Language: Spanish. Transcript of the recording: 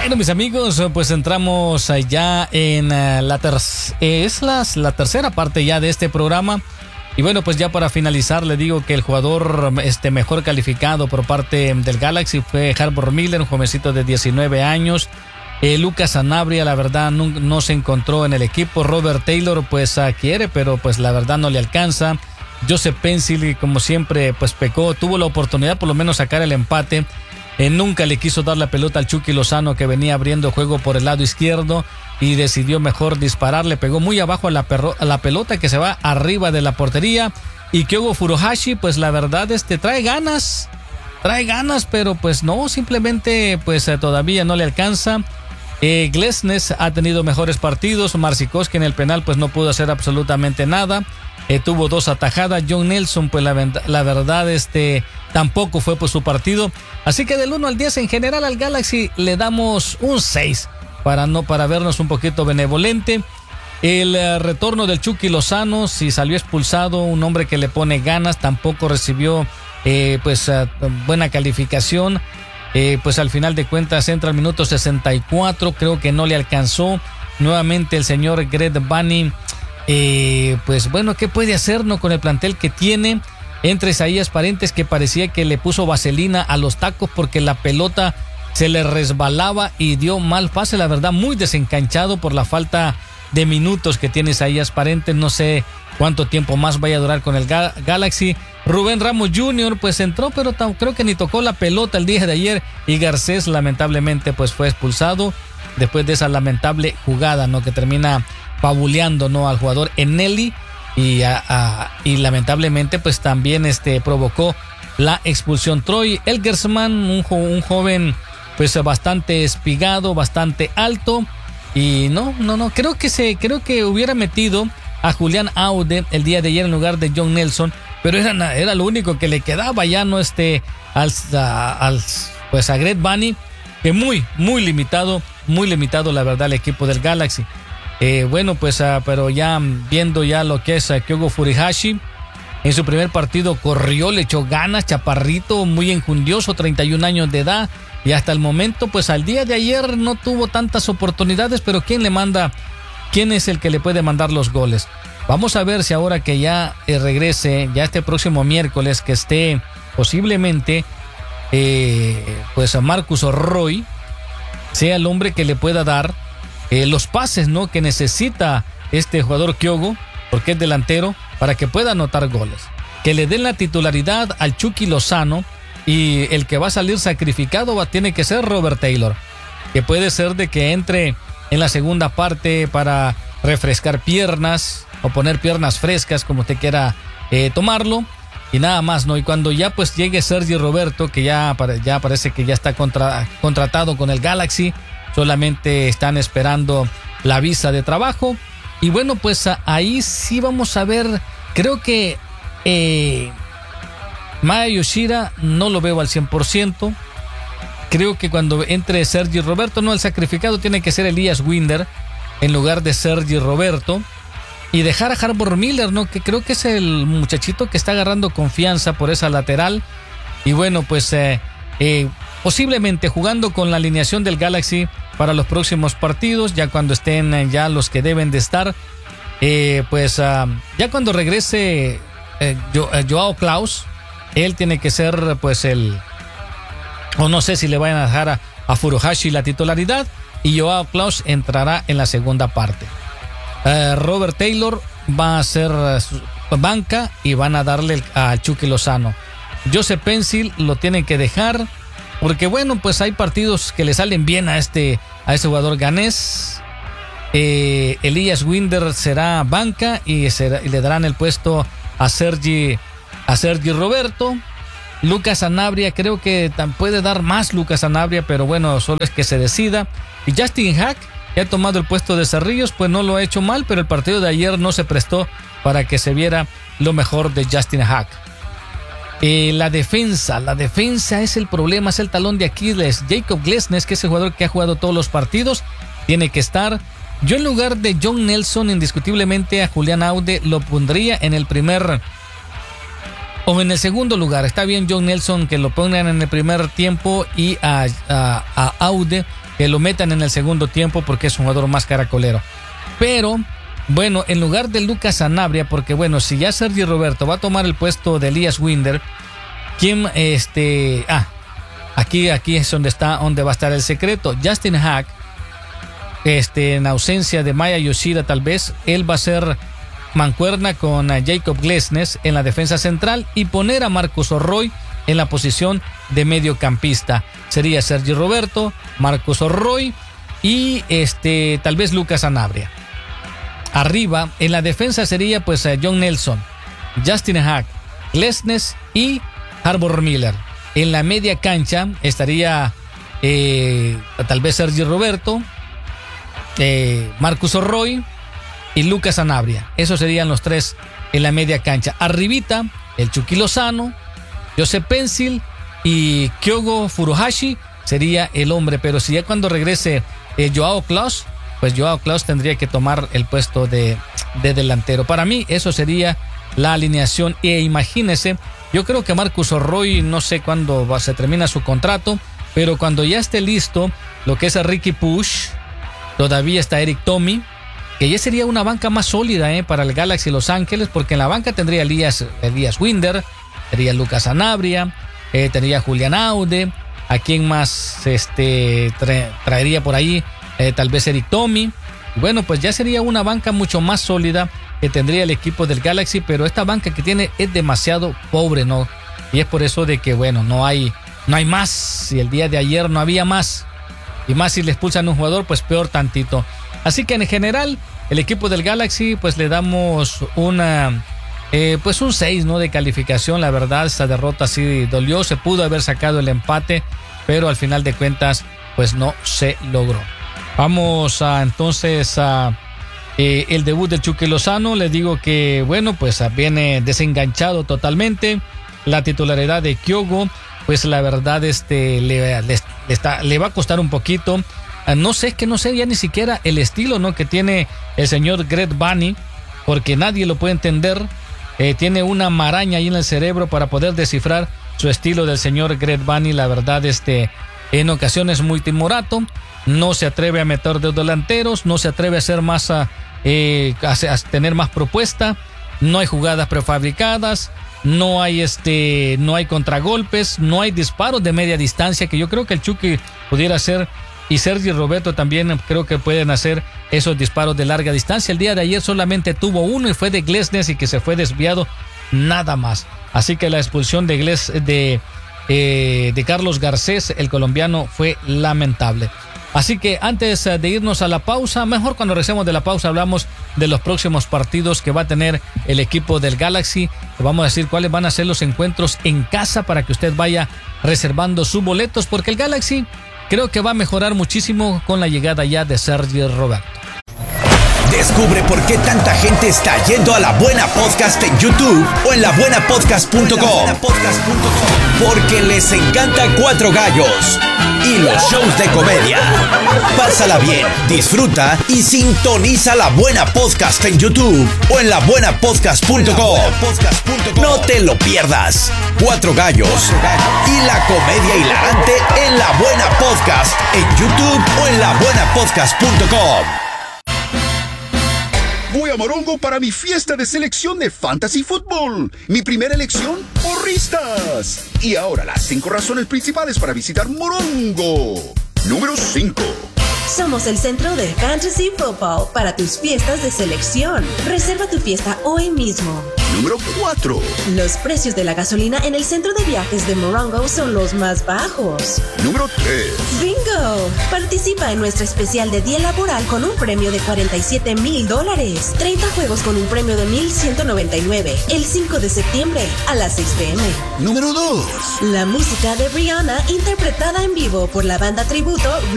Bueno, mis amigos, pues entramos ya en la tercera parte ya de este programa. Y bueno, pues ya para finalizar, le digo que el jugador mejor calificado por parte del Galaxy fue Harbor Miller, un jovencito de 19 años. Lucas Sanabria, la verdad, no se encontró en el equipo. Robert Taylor, pues quiere, pero pues la verdad no le alcanza. Joseph Pencil, como siempre, pues pecó. Tuvo la oportunidad por lo menos sacar el empate. Nunca le quiso dar la pelota al Chucky Lozano, que venía abriendo juego por el lado izquierdo, y decidió mejor disparar. Le pegó muy abajo a la pelota que se va arriba de la portería. Y Kyogo Furuhashi, pues la verdad, trae ganas, pero pues no, simplemente pues todavía no le alcanza. Glesnes ha tenido mejores partidos. Marcikowski en el penal pues no pudo hacer absolutamente nada. Tuvo 2 atajadas. John Nelson, pues la verdad, tampoco fue por su partido. Así que del 1 al 10 en general al Galaxy le damos un 6 para vernos un poquito benevolente. El retorno del Chucky Lozano, si salió expulsado, un hombre que le pone ganas, tampoco recibió buena calificación. Pues al final de cuentas entra al minuto 64, creo que no le alcanzó. Nuevamente el señor Greg Bunny, pues bueno, ¿qué puede hacer con el plantel que tiene? Entre Isaías Parentes, que parecía que le puso vaselina a los tacos porque la pelota se le resbalaba y dio mal pase, la verdad, muy desencanchado por la falta de minutos que tiene Isaías Parentes. No sé cuánto tiempo más vaya a durar con el Galaxy. Rubén Ramos Jr. pues entró, pero creo que ni tocó la pelota el día de ayer. Y Garcés lamentablemente pues fue expulsado después de esa lamentable jugada, que termina pabuleando al jugador Eneli. Y lamentablemente pues también provocó la expulsión. Troy Elgersman, un joven pues bastante espigado, bastante alto, y no, creo que hubiera metido a Julián Aude el día de ayer en lugar de John Nelson, pero era lo único que le quedaba ya a Greg Bunny, que muy limitado la verdad el equipo del Galaxy. Bueno, pues pero ya viendo ya lo que es Kyogo Furuhashi, en su primer partido corrió, le echó ganas, chaparrito, muy enjundioso, 31 años de edad, y hasta el momento, pues al día de ayer no tuvo tantas oportunidades, pero ¿quién es el que le puede mandar los goles? Vamos a ver si ahora que ya regrese, ya este próximo miércoles, que esté posiblemente pues a Marcus Roy, sea el hombre que le pueda dar los pases que necesita este jugador Kyogo, porque es delantero, para que pueda anotar goles. Que le den la titularidad al Chucky Lozano, y el que va a salir sacrificado tiene que ser Robert Taylor, que puede ser de que entre en la segunda parte para refrescar piernas o poner piernas frescas, como usted quiera tomarlo, y nada más, y cuando ya pues llegue Sergi Roberto, que ya parece que ya está contratado con el Galaxy, solamente están esperando la visa de trabajo. Y bueno, pues ahí sí vamos a ver. Creo que Maya Yoshida no lo veo al 100%. Creo que cuando entre Sergi Roberto, el sacrificado tiene que ser Elias Winder en lugar de Sergi Roberto. Y dejar a Harbor Miller, que creo que es el muchachito que está agarrando confianza por esa lateral. Y bueno, pues posiblemente jugando con la alineación del Galaxy para los próximos partidos, ya cuando estén ya los que deben de estar, ya cuando regrese Joao Klaus, él tiene que ser pues o no sé si le vayan a dejar a Furuhashi la titularidad, y Joao Klaus entrará en la segunda parte. Robert Taylor va a ser banca y van a darle a Chucky Lozano. Joseph Pencil lo tienen que dejar, porque bueno, pues hay partidos que le salen bien a este jugador ganés. Elias Winder será banca y le darán el puesto a Sergi Roberto. Lucas Sanabria, creo que puede dar más Lucas Sanabria, pero bueno, solo es que se decida. Y Justin Haak, que ha tomado el puesto de Cerrillos, pues no lo ha hecho mal, pero el partido de ayer no se prestó para que se viera lo mejor de Justin Haak. La defensa es el problema, es el talón de Aquiles. Jacob Glesnes, que es el jugador que ha jugado todos los partidos, tiene que estar. Yo en lugar de John Nelson, indiscutiblemente a Julián Aude lo pondría en el primer o en el segundo lugar. Está bien John Nelson que lo pongan en el primer tiempo, y a Aude que lo metan en el segundo tiempo porque es un jugador más caracolero. Pero, bueno, en lugar de Lucas Sanabria, porque bueno, si ya Sergi Roberto va a tomar el puesto de Elias Winder, ¿quién aquí es donde va a estar el secreto? Justin Haak, en ausencia de Maya Yoshida tal vez, él va a ser mancuerna con Jacob Glesnes en la defensa central y poner a Marcus Orroy en la posición de mediocampista. Sería Sergi Roberto, Marcus Orroy y tal vez Lucas Sanabria. Arriba, en la defensa sería pues John Nelson, Justin Haak, Glesnes y Harbour Miller. En la media cancha estaría tal vez Sergi Roberto, Marcus Orroy y Lucas Sanabria. Esos serían los tres en la media cancha. Arribita, el Chucky Lozano, Joseph Pencil y Kyogo Furuhashi sería el hombre. Pero si ya cuando regrese Joao Klaus, pues Joao Klaus tendría que tomar el puesto de delantero. Para mí eso sería la alineación. E imagínese, yo creo que Marcus Orroy no sé cuándo se termina su contrato, pero cuando ya esté listo lo que es a Ricky Push, todavía está Eric Tommy, que ya sería una banca más sólida para el Galaxy Los Ángeles, porque en la banca tendría Elias Winder, tendría Lucas Sanabria, tendría Julián Aude, a quien más traería por ahí, tal vez Eric Tommy. Y bueno, pues ya sería una banca mucho más sólida que tendría el equipo del Galaxy, pero esta banca que tiene es demasiado pobre, ¿no? Y es por eso de que, bueno, no hay más, y el día de ayer no había más, y más si le expulsan a un jugador, pues peor tantito. Así que en general, el equipo del Galaxy, pues le damos un 6, ¿no? De calificación. La verdad, esta derrota sí dolió, se pudo haber sacado el empate, pero al final de cuentas, pues no se logró. Vamos entonces a el debut del Chucky Lozano. Le digo que, bueno, pues viene desenganchado totalmente. La titularidad de Kyogo, pues la verdad le va a costar un poquito. No sé ya ni siquiera el estilo, ¿no? que tiene el señor Greg Vanney, porque nadie lo puede entender. Tiene una maraña ahí en el cerebro para poder descifrar su estilo del señor Greg Vanney. La verdad, en ocasiones muy timorato, no se atreve a meter de delanteros, no se atreve a hacer más, a tener más propuesta, no hay jugadas prefabricadas, no hay contragolpes, no hay disparos de media distancia, que yo creo que el Chucky pudiera hacer, y Sergi Roberto también creo que pueden hacer esos disparos de larga distancia. El día de ayer solamente tuvo uno y fue de Glesnes, y que se fue desviado, nada más. Así que la expulsión de Carlos Garcés, el colombiano, fue lamentable. Así que antes de irnos a la pausa, mejor cuando regresemos de la pausa hablamos de los próximos partidos que va a tener el equipo del Galaxy. Vamos a decir cuáles van a ser los encuentros en casa para que usted vaya reservando sus boletos, porque el Galaxy creo que va a mejorar muchísimo con la llegada ya de Sergi Roberto. Descubre por qué tanta gente está yendo a La Buena Podcast en YouTube o en labuenapodcast.com. Porque les encanta Cuatro Gallos y los shows de comedia. Pásala bien, disfruta y sintoniza La Buena Podcast en YouTube o en labuenapodcast.com. No te lo pierdas. Cuatro Gallos y la comedia hilarante en La Buena Podcast en YouTube o en labuenapodcast.com. Voy a Morongo para mi fiesta de selección de Fantasy Football. Mi primera elección, porristas. Y ahora las 5 razones principales para visitar Morongo. Número 5. Somos el centro de Fantasy Football para tus fiestas de selección. Reserva tu fiesta hoy mismo. Número 4. Los precios de la gasolina en el centro de viajes de Morongo son los más bajos. Número 3. ¡Bingo! Participa en nuestra especial de día laboral con un premio de $47,000. 30 juegos con un premio de $1,199. El 5 de septiembre a las 6 p.m. Número 2. La música de Rihanna interpretada en vivo por la banda tributo